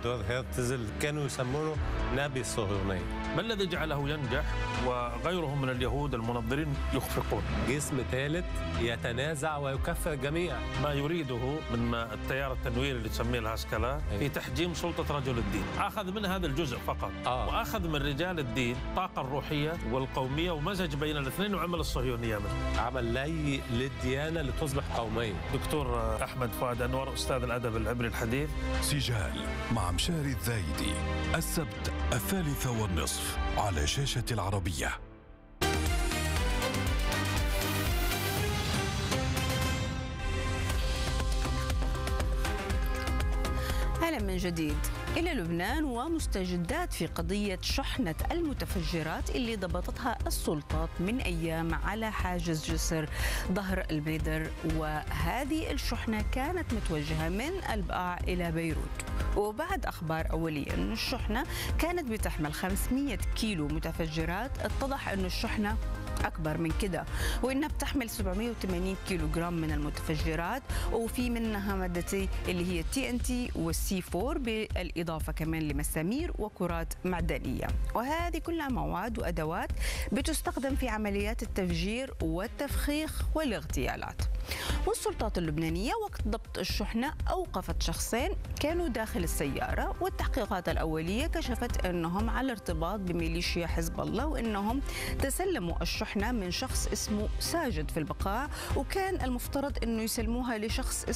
تيودور هيرتزل كانوا يسمونه نبي الصهيونية. ما الذي جعله ينجح وغيرهم من اليهود المنظرين يخفقون؟ جسم ثالث يتنازع ويكفر الجميع. ما يريده من التيار التنويري اللي تسميه الهسكلة في تحجيم سلطة رجل الدين، أخذ من هذا الجزء فقط وأخذ من رجال الدين الطاقة الروحية والقومية ومزج بين الاثنين وعمل الصهيونية منه. عمل لي للديانة لتصبح قومية. دكتور أحمد فؤاد أنور أستاذ الأدب العبري الحديث. سجال مع مشاري الزايدي السبت 3:30 على شاشة العربية. أهلا من جديد. إلى لبنان ومستجدات في قضية شحنة المتفجرات اللي ضبطتها السلطات من أيام على حاجز جسر ظهر البيدر، وهذه الشحنة كانت متوجهة من البقاع إلى بيروت. وبعد أخبار أولية أن الشحنة كانت بتحمل 500 كيلو متفجرات، اتضح أن الشحنة أكبر من كده وإنها بتحمل 780 كيلو جرام من المتفجرات، وفي منها مادتي اللي هي TNT والC4 بالإضافة كمان لمسامير وكرات معدنية، وهذه كلها مواد وأدوات بتستخدم في عمليات التفجير والتفخيخ والاغتيالات. والسلطات اللبنانية وقت ضبط الشحنة أوقفت شخصين كانوا داخل السيارة، والتحقيقات الأولية كشفت أنهم على ارتباط بميليشيا حزب الله، وأنهم تسلموا الشحنة من شخص اسمه ساجد في البقاع، وكان المفترض أنه يسلموها لشخص